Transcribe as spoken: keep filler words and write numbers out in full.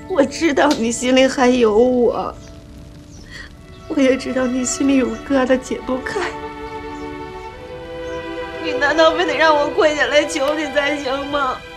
我知道你心里还有我，我也知道你心里有疙瘩解不开。你难道非得让我跪下来求你才行吗？